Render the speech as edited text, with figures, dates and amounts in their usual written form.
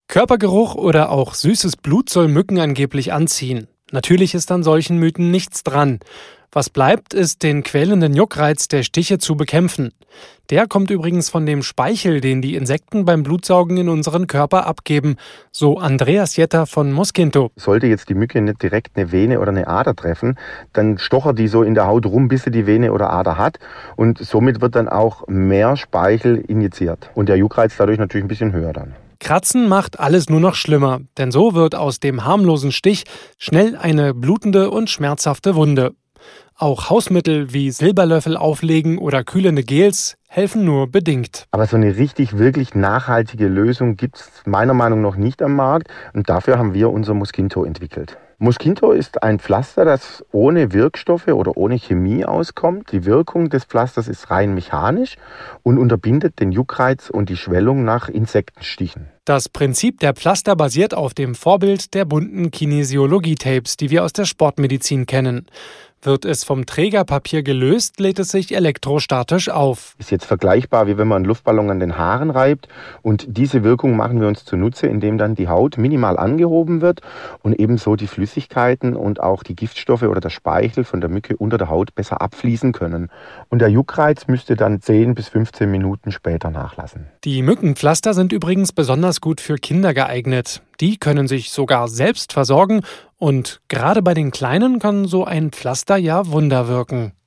Körpergeruch oder auch süßes Blut soll Mücken angeblich anziehen. Natürlich ist an solchen Mythen nichts dran. Was bleibt, ist den quälenden Juckreiz der Stiche zu bekämpfen. Der kommt übrigens von dem Speichel, den die Insekten beim Blutsaugen in unseren Körper abgeben, so Andreas Jetter von Mosquinto. Sollte jetzt die Mücke nicht direkt eine Vene oder eine Ader treffen, dann stochert die so in der Haut rum, bis sie die Vene oder Ader hat. Und somit wird dann auch mehr Speichel injiziert. Und der Juckreiz dadurch natürlich ein bisschen höher dann. Kratzen macht alles nur noch schlimmer, denn so wird aus dem harmlosen Stich schnell eine blutende und schmerzhafte Wunde. Auch Hausmittel wie Silberlöffel auflegen oder kühlende Gels helfen nur bedingt. Aber so eine richtig, wirklich nachhaltige Lösung gibt es meiner Meinung nach nicht am Markt. Und dafür haben wir unser Mosquinto entwickelt. Mosquinto ist ein Pflaster, das ohne Wirkstoffe oder ohne Chemie auskommt. Die Wirkung des Pflasters ist rein mechanisch und unterbindet den Juckreiz und die Schwellung nach Insektenstichen. Das Prinzip der Pflaster basiert auf dem Vorbild der bunten Kinesiologie-Tapes, die wir aus der Sportmedizin kennen. Wird es vom Trägerpapier gelöst, lädt es sich elektrostatisch auf. Ist jetzt vergleichbar, wie wenn man einen Luftballon an den Haaren reibt. Und diese Wirkung machen wir uns zunutze, indem dann die Haut minimal angehoben wird und ebenso die Flüssigkeiten und auch die Giftstoffe oder der Speichel von der Mücke unter der Haut besser abfließen können. Und der Juckreiz müsste dann 10 bis 15 Minuten später nachlassen. Die Mückenpflaster sind übrigens besonders gut für Kinder geeignet. Die können sich sogar selbst versorgen und gerade bei den Kleinen kann so ein Pflaster ja Wunder wirken.